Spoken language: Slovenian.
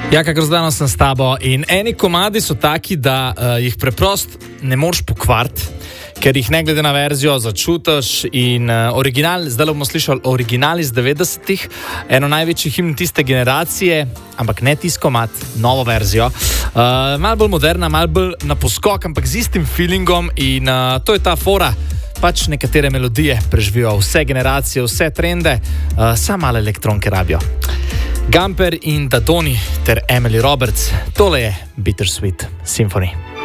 Ja, kakor zdaj sem s tabo in eni komadi so taki, da jih preprost ne moreš pokvariti, ker jih ne glede na verzijo začutiš in original, zdaj bomo slišali original iz 90-ih, eno največjih himn tiste generacije, ampak ne tisti komad, novo verzijo. Malo bolj moderna, malo bolj na poskok, ampak z istim feelingom in to je ta fora. Pač nekatere melodije preživijo vse generacije, vse trende, samo male elektronke rabijo. Gamper in Dadoni ter Emily Roberts, tole je Bittersweet Symphony.